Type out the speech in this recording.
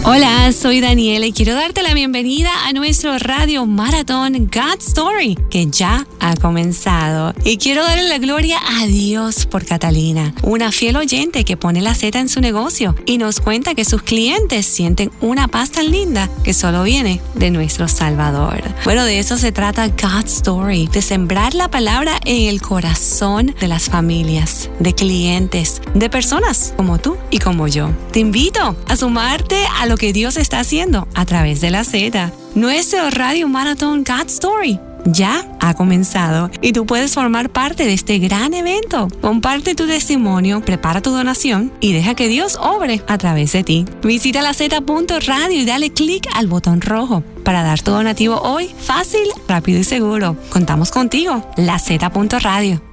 Hola, soy Daniela y quiero darte la bienvenida a nuestro Radio Maratón God Story, que ya ha comenzado. Y quiero darle la gloria a Dios por Catalina, una fiel oyente que pone la Z en su negocio y nos cuenta que sus clientes sienten una paz tan linda que solo viene de nuestro Salvador. Bueno, de eso se trata God Story, de sembrar la palabra en el corazón de las familias, de clientes, de personas como tú y como yo. Te invito a sumarte a lo que Dios está haciendo a través de la Z. Nuestro Radio Maratón God Story ya ha comenzado y tú puedes formar parte de este gran evento. Comparte tu testimonio, prepara tu donación y deja que Dios obre a través de ti. Visita la Z.radio y dale clic al botón rojo para dar tu donativo hoy, fácil, rápido y seguro. Contamos contigo, la Z.radio.